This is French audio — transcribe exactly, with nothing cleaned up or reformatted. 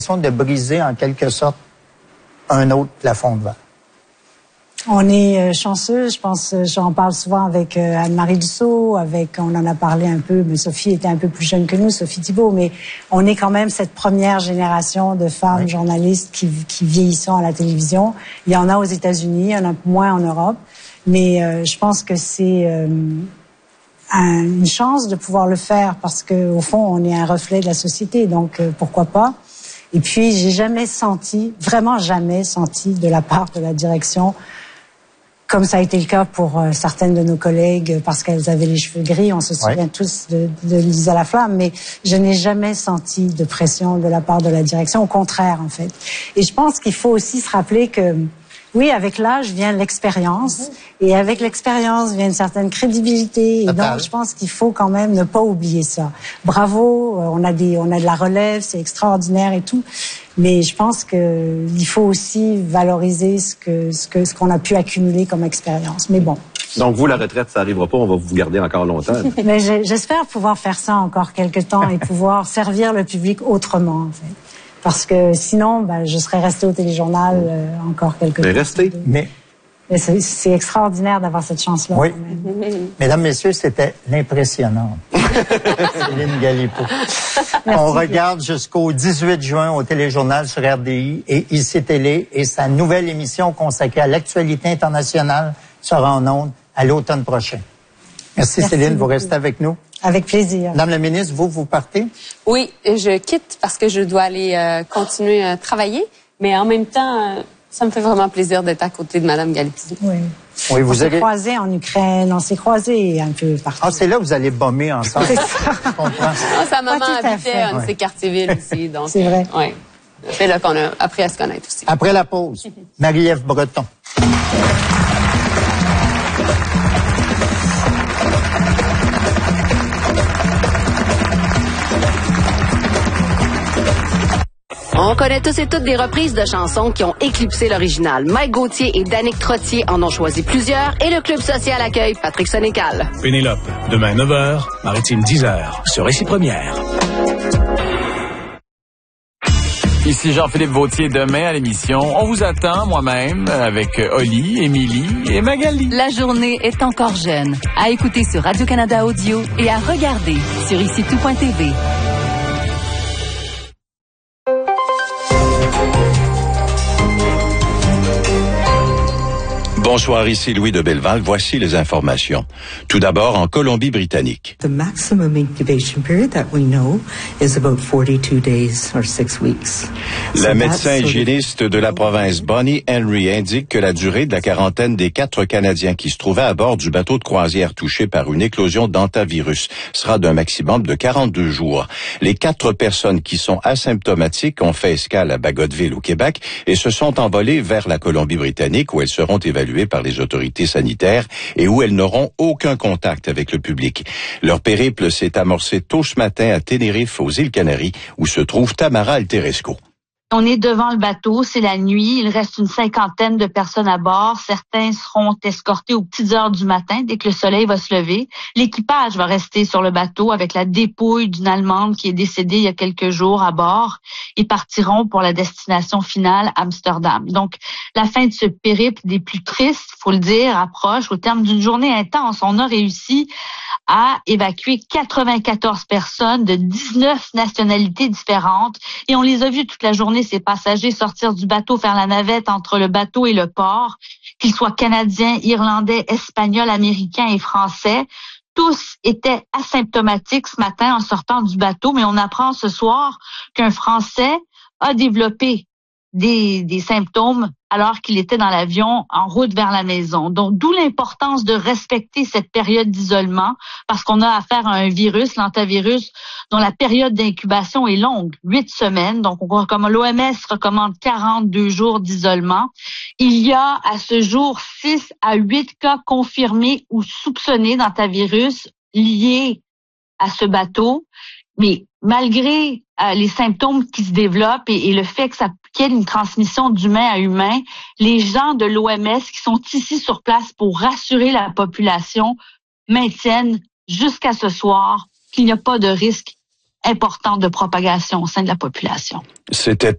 de briser en quelque sorte un autre plafond de verre. On est chanceux, je pense, j'en parle souvent avec Anne-Marie Dussault, avec, on en a parlé un peu, mais Sophie était un peu plus jeune que nous, Sophie Thibault, mais on est quand même cette première génération de femmes oui. journalistes qui, qui vieillissent à la télévision. Il y en a aux États-Unis, il y en a moins en Europe, mais euh, je pense que c'est euh, un, une chance de pouvoir le faire parce que au fond, on est un reflet de la société, donc euh, pourquoi pas. Et puis, j'ai jamais senti, vraiment jamais senti de la part de la direction, comme ça a été le cas pour euh, certaines de nos collègues, parce qu'elles avaient les cheveux gris, on se souvient ouais. tous de, de Lisa Laflamme, mais je n'ai jamais senti de pression de la part de la direction, au contraire, en fait. Et je pense qu'il faut aussi se rappeler que, oui, avec l'âge vient l'expérience, mm-hmm. et avec l'expérience vient une certaine crédibilité, et Total. donc je pense qu'il faut quand même ne pas oublier ça. Bravo, on a des, on a de la relève, c'est extraordinaire et tout. Mais je pense que il faut aussi valoriser ce que ce que ce qu'on a pu accumuler comme expérience. Mais bon. Donc vous, la retraite, ça n'arrivera pas, on va vous garder encore longtemps. Mais j'espère pouvoir faire ça encore quelques temps et pouvoir servir le public autrement, en fait. Parce que sinon, ben, je serais restée au téléjournal euh, encore quelques temps. Mais restez. Mais Mais c'est extraordinaire d'avoir cette chance-là. Oui. Mesdames, Messieurs, c'était l'impressionnante Céline Galipeau. On regarde jusqu'au dix-huit juin au téléjournal sur R D I et I C Télé et sa nouvelle émission consacrée à l'actualité internationale sera en ondes à l'automne prochain. Merci, Merci Céline, beaucoup. Vous restez avec nous. Avec plaisir. Madame la ministre, vous, vous partez? Oui, je quitte parce que je dois aller euh, continuer à travailler, mais en même temps... Euh, Ça me fait vraiment plaisir d'être à côté de Mme Galipeau. Oui. oui vous on s'est avez... croisés en Ukraine, on s'est croisés un peu partout. Ah, c'est là que vous allez bomber ensemble. C'est ça. Je comprends. Ah, sa maman habitait à un de ces quartiers-villes aussi. Donc, c'est vrai. Oui. C'est là qu'on a appris à se connaître aussi. Après la pause, Marie-Ève Breton. On connaît tous et toutes des reprises de chansons qui ont éclipsé l'original. Mike Gauthier et Danick Trottier en ont choisi plusieurs et le Club social accueille Patrick Sénécal. Pénélope, demain neuf heures, Maritime dix heures, sur Ici Première. Ici Jean-Philippe Vautier, demain à l'émission. On vous attend, moi-même, avec Oli, Émilie et Magali. La journée est encore jeune. À écouter sur Radio-Canada Audio et à regarder sur ici tout point t v. Bonsoir, ici Louis de Belleval. Voici les informations. Tout d'abord, en Colombie-Britannique. The maximum incubation period that we know is about forty-two days or six weeks. La médecin hygiéniste de la province Bonnie Henry indique que la durée de la quarantaine des quatre Canadiens qui se trouvaient à bord du bateau de croisière touché par une éclosion d'hantavirus sera d'un maximum de quarante-deux jours. Les quatre personnes qui sont asymptomatiques ont fait escale à Bagotville au Québec et se sont envolées vers la Colombie-Britannique où elles seront évaluées par les autorités sanitaires et où elles n'auront aucun contact avec le public. Leur périple s'est amorcé tôt ce matin à Tenerife, aux îles Canaries, où se trouve Tamara Alteresco. On est devant le bateau, c'est la nuit, il reste une cinquantaine de personnes à bord. Certains seront escortés aux petites heures du matin, dès que le soleil va se lever. L'équipage va rester sur le bateau avec la dépouille d'une Allemande qui est décédée il y a quelques jours à bord. Ils partiront pour la destination finale, Amsterdam. Donc, la fin de ce périple des plus tristes, faut le dire, approche. Au terme d'une journée intense, on a réussi à évacuer quatre-vingt-quatorze personnes de dix-neuf nationalités différentes et on les a vus toute la journée, ces passagers sortir du bateau, faire la navette entre le bateau et le port, qu'ils soient canadiens, irlandais, espagnols, américains et français. Tous étaient asymptomatiques ce matin en sortant du bateau, mais on apprend ce soir qu'un Français a développé des, des symptômes alors qu'il était dans l'avion en route vers la maison. Donc, d'où l'importance de respecter cette période d'isolement parce qu'on a affaire à un virus, l'hantavirus, dont la période d'incubation est longue, huit semaines. Donc, on, comme l'O M S recommande quarante-deux jours d'isolement. Il y a à ce jour six à huit cas confirmés ou soupçonnés d'hantavirus liés à ce bateau. Mais malgré euh, les symptômes qui se développent et, et le fait que ça qu'il y ait une transmission d'humain à humain, les gens de l'O M S qui sont ici sur place pour rassurer la population maintiennent jusqu'à ce soir qu'il n'y a pas de risque important de propagation au sein de la population. C'était